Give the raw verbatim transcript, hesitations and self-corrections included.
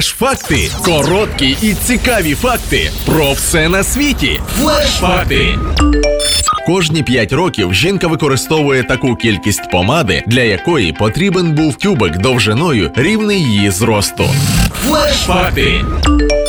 Факти. Короткі і цікаві факти про все на світі. Флеш-факти. Кожні п'ять років жінка використовує таку кількість помади, для якої потрібен був тюбик довжиною рівний її зросту. Флеш-факти.